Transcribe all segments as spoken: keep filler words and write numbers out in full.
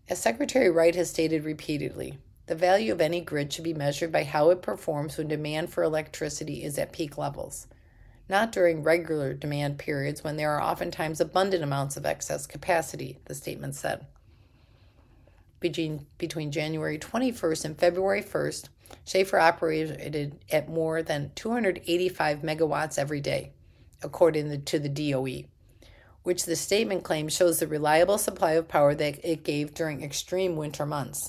As Secretary Wright has stated repeatedly, the value of any grid should be measured by how it performs when demand for electricity is at peak levels, not during regular demand periods when there are oftentimes abundant amounts of excess capacity, the statement said. Between, between January twenty-first and February first, Schaefer operated at more than two hundred eighty-five megawatts every day, according to the D O E, which the statement claims shows the reliable supply of power that it gave during extreme winter months.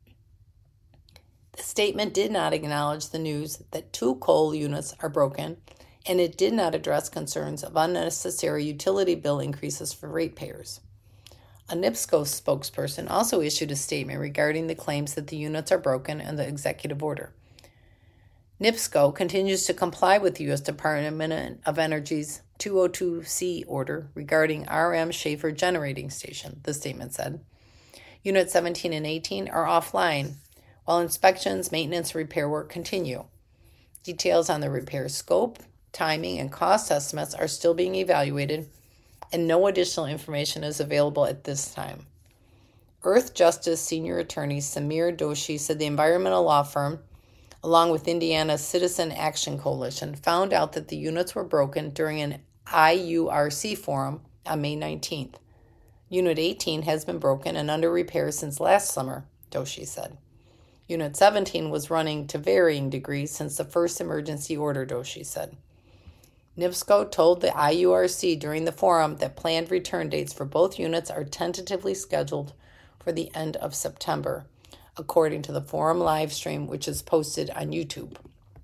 The statement did not acknowledge the news that two coal units are broken, and it did not address concerns of unnecessary utility bill increases for ratepayers. A NIPSCO spokesperson also issued a statement regarding the claims that the units are broken and the executive order. NIPSCO continues to comply with the U S Department of Energy's two oh two C order regarding R M Schaefer Generating Station, the statement said. Units seventeen and eighteen are offline, while inspections, maintenance, and repair work continue. Details on the repair scope, timing, and cost estimates are still being evaluated, and no additional information is available at this time. Earth Justice Senior Attorney Samir Doshi said the environmental law firm, along with Indiana's Citizen Action Coalition, found out that the units were broken during an I U R C forum on May nineteenth. Unit eighteen has been broken and under repair since last summer, Doshi said. Unit seventeen was running to varying degrees since the first emergency order, Doshi said. NIPSCO told the I U R C during the forum that planned return dates for both units are tentatively scheduled for the end of September, according to the forum live stream, which is posted on YouTube.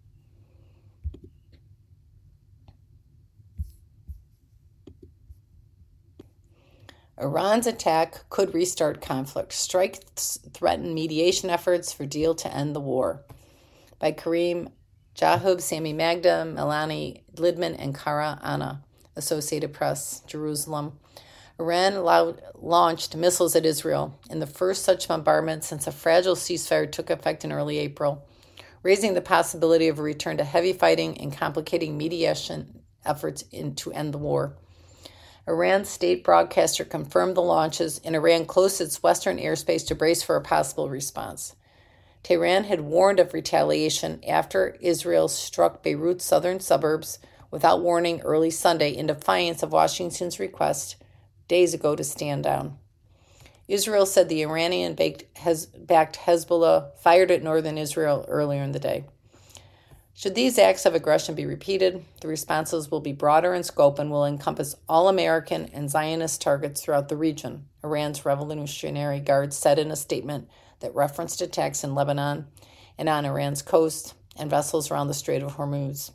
Iran's attack could restart conflict. Strikes threaten mediation efforts for deal to end the war. By Kareem Jahub, Sami Magda, Melanie Lidman, and Kara Anna, Associated Press, Jerusalem. Iran loud, launched missiles at Israel in the first such bombardment since a fragile ceasefire took effect in early April, raising the possibility of a return to heavy fighting and complicating mediation efforts in, to end the war. Iran's state broadcaster confirmed the launches, and Iran closed its western airspace to brace for a possible response. Tehran had warned of retaliation after Israel struck Beirut's southern suburbs without warning early Sunday in defiance of Washington's request days ago to stand down. Israel said the Iranian-backed Hezbollah fired at northern Israel earlier in the day. Should these acts of aggression be repeated, the responses will be broader in scope and will encompass all American and Zionist targets throughout the region, Iran's Revolutionary Guard said in a statement that referenced attacks in Lebanon and on Iran's coast and vessels around the Strait of Hormuz.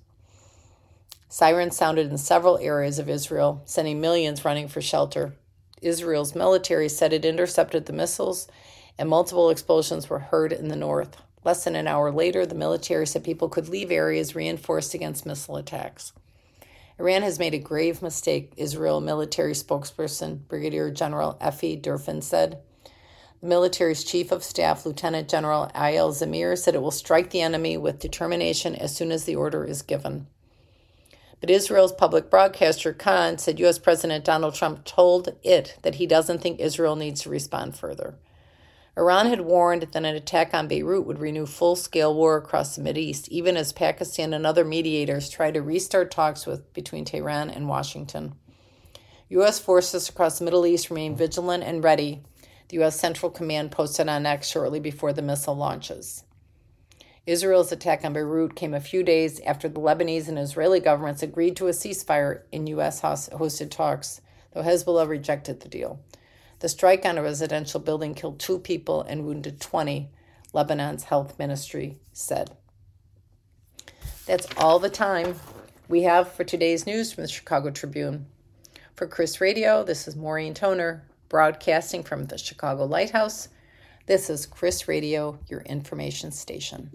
Sirens sounded in several areas of Israel, sending millions running for shelter. Israel's military said it intercepted the missiles, and multiple explosions were heard in the north. Less than an hour later, the military said people could leave areas reinforced against missile attacks. Iran has made a grave mistake, Israel military spokesperson Brigadier General Efi Durfin said. The military's chief of staff, Lieutenant General Ayal Zamir, said it will strike the enemy with determination as soon as the order is given. But Israel's public broadcaster, Khan, said U S President Donald Trump told it that he doesn't think Israel needs to respond further. Iran had warned that an attack on Beirut would renew full-scale war across the Mideast, even as Pakistan and other mediators try to restart talks with between Tehran and Washington. U S forces across the Middle East remain vigilant and ready, the U S Central Command posted on X shortly before the missile launches. Israel's attack on Beirut came a few days after the Lebanese and Israeli governments agreed to a ceasefire in U S-hosted talks, though Hezbollah rejected the deal. The strike on a residential building killed two people and wounded twenty, Lebanon's health ministry said. That's all the time we have for today's news from the Chicago Tribune. For Chris Radio, this is Maureen Toner, broadcasting from the Chicago Lighthouse. This is Chris Radio, your information station.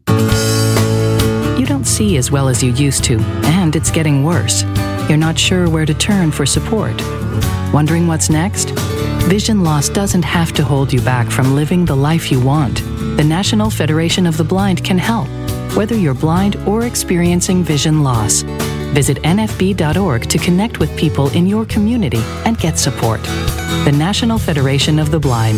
You don't see as well as you used to, and it's getting worse. You're not sure where to turn for support. Wondering what's next? Vision loss doesn't have to hold you back from living the life you want. The National Federation of the Blind can help, whether you're blind or experiencing vision loss. Visit N F B dot org to connect with people in your community and get support. The National Federation of the Blind.